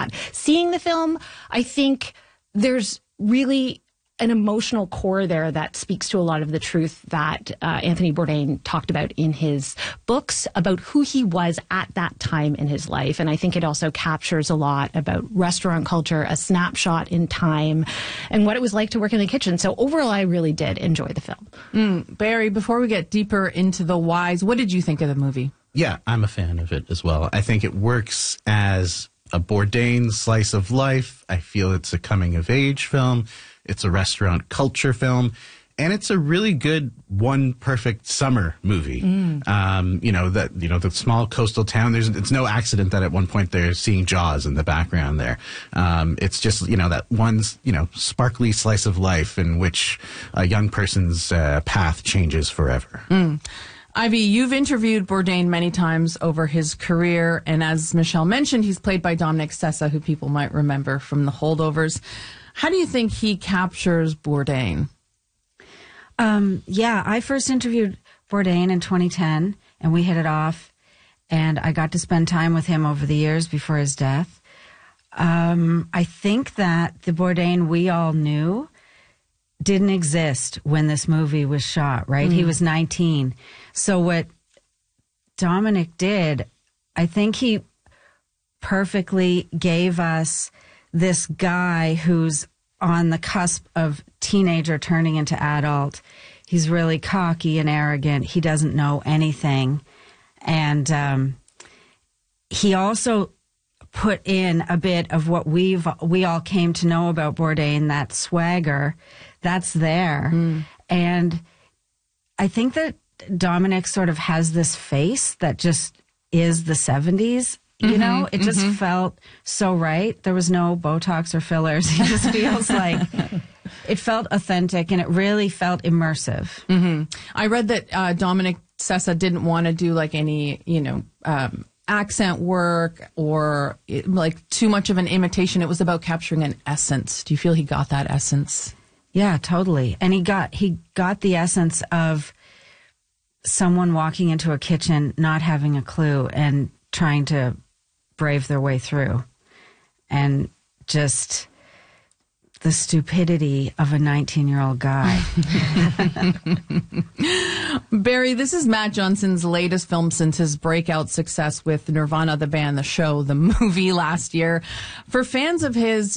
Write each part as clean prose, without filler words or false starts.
that. Seeing the film, I think there's really an emotional core there that speaks to a lot of the truth that Anthony Bourdain talked about in his books about who he was at that time in his life. And I think it also captures a lot about restaurant culture, a snapshot in time, and what it was like to work in the kitchen. So overall, I really did enjoy the film. Barry, before we get deeper into the whys, what did you think of the movie? Yeah, I'm a fan of it as well. I think it works as a Bourdain slice of life. I feel it's a coming-of-age film. It's a restaurant culture film, and it's a really good one perfect summer movie. The small coastal town. It's no accident that at one point they're seeing Jaws in the background there. It's just that one sparkly slice of life in which a young person's path changes forever. Ivy, you've interviewed Bourdain many times over his career, and as Michelle mentioned, he's played by Dominic Sessa, who people might remember from The Holdovers. How do you think he captures Bourdain? I first interviewed Bourdain in 2010, and we hit it off, and I got to spend time with him over the years before his death. I think that the Bourdain we all knew didn't exist when this movie was shot, right? He was 19. So what Dominic did, I think he perfectly gave us this guy who's on the cusp of teenager turning into adult. He's really cocky and arrogant. He doesn't know anything. And he also put in a bit of what we all came to know about Bourdain, that swagger that's there. And I think that Dominic sort of has this face that just is the 70s. It just felt so right. There was no Botox or fillers. It just feels like it felt authentic, and it really felt immersive. I read that Dominic Sessa didn't want to do like any, accent work or like too much of an imitation. It was about capturing an essence. Do you feel he got that essence? Yeah, totally. And he got the essence of someone walking into a kitchen, not having a clue, and trying to brave their way through, and just the stupidity of a 19-year-old guy. Barry, this is Matt Johnson's latest film since his breakout success with Nirvana, the band, the show, the movie last year. For fans of his,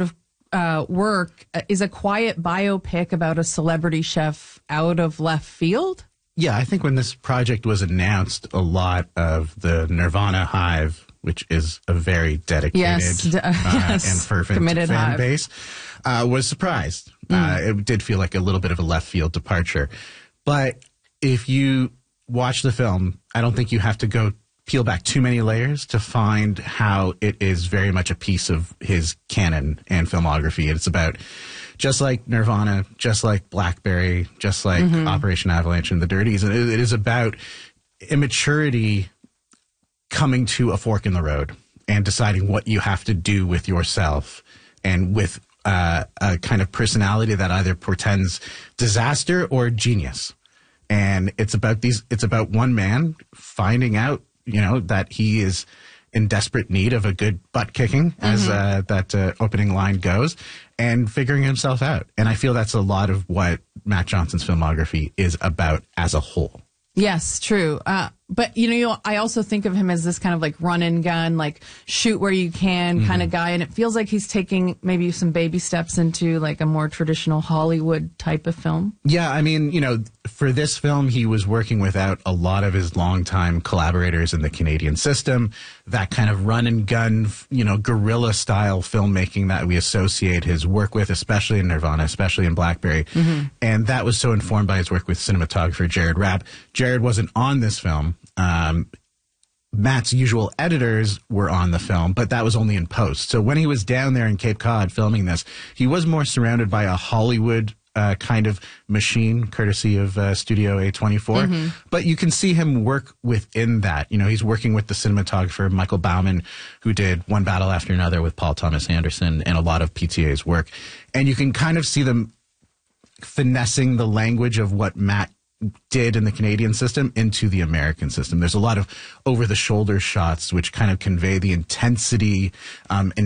work, is a quiet biopic about a celebrity chef out of left field? Yeah, I think when this project was announced, a lot of the Nirvana hive, which is a very dedicated and fervent fan base, was surprised. It did feel like a little bit of a left field departure. But if you watch the film, I don't think you have to go peel back too many layers to find how it is very much a piece of his canon and filmography. It's about, just like Nirvana, just like Blackberry, just like Operation Avalanche and The Dirties, it is about immaturity coming to a fork in the road and deciding what you have to do with yourself, and with a kind of personality that either portends disaster or genius. And it's about one man finding out, that he is in desperate need of a good butt kicking, as that opening line goes, and figuring himself out. And I feel that's a lot of what Matt Johnson's filmography is about as a whole. Yes, true. But, I also think of him as this kind of like run and gun, like shoot where you can kind of guy. And it feels like he's taking maybe some baby steps into like a more traditional Hollywood type of film. Yeah, I mean, for this film, he was working without a lot of his longtime collaborators in the Canadian system. That kind of run and gun, guerrilla style filmmaking that we associate his work with, especially in Nirvana, especially in Blackberry. And that was so informed by his work with cinematographer Jared Rapp. Jared wasn't on this film. Matt's usual editors were on the film, but that was only in post. So when he was down there in Cape Cod filming this, he was more surrounded by a Hollywood kind of machine, courtesy of Studio A24. But you can see him work within that. He's working with the cinematographer Michael Bauman, who did One Battle After Another with Paul Thomas Anderson and a lot of PTA's work. And you can kind of see them finessing the language of what Matt did in the Canadian system into the American system. There's a lot of over-the-shoulder shots which kind of convey the intensity and